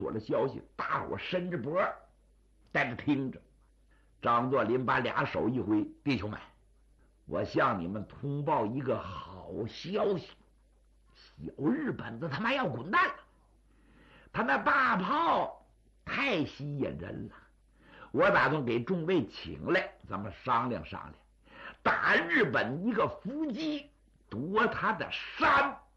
说了消息，大伙伸着脖在这听着。张作霖把俩手一挥：“弟兄们，我向你们通报一个好消息，小日本子他妈要滚蛋了！他那大炮太吸引人了，我打算给众位请来，咱们商量商量，打日本一个伏击，夺他的山。